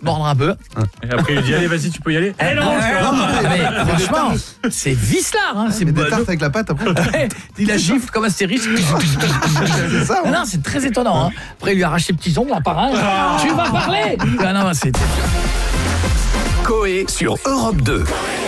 mordre un peu. Et après, il dit, allez, vas-y, tu peux y aller. Eh non, Mais franchement, c'est vicelard. Hein, c'est des tartes avec la pâte après. Il la gifle comme Astérix. C'est ça. Non, c'est très étonnant. Hein. Après, il lui arrache ses petits ongles un par un. Tu vas parler. Ah non, c'est... Coé sur Europe 2.